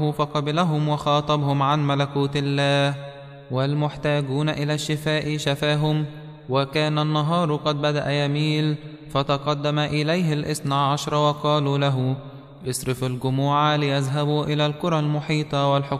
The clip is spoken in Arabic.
فقبلهم وخاطبهم عن ملكوت الله، والمحتاجون إلى الشفاء شفاهم. وكان النهار قد بدأ يميل، فتقدم إليه 12 وقالوا له: اصرف الجموع ليذهبوا إلى القرى المحيطة والحقول